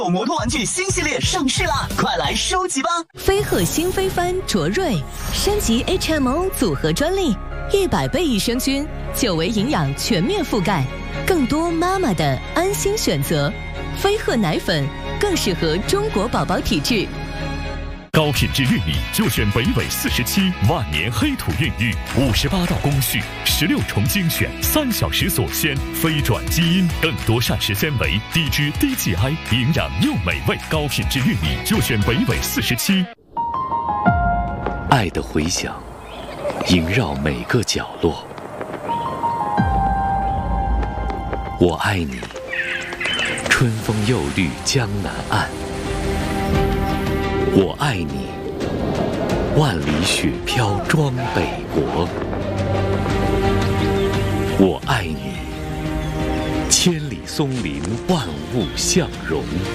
摩托玩具新系列上市啦，快来收集吧！ 飞鹤新飞帆卓瑞升级 HMO 组合专利，100倍益生菌，9维营养全面覆盖，更多妈妈的安心选择。飞鹤奶粉更适合中国宝宝体质。 高品质玉米就选北纬47万年黑土孕育，58道工序，16重精选，3小时锁鲜，非转基因，更多膳食纤维，低脂低 GI， 营养又美味。高品质玉米就选北纬47。 爱的回响萦绕每个角落。我爱你，春风又绿江南岸。我爱你，万里雪飘庄北国。我爱你，千里松林万物相融。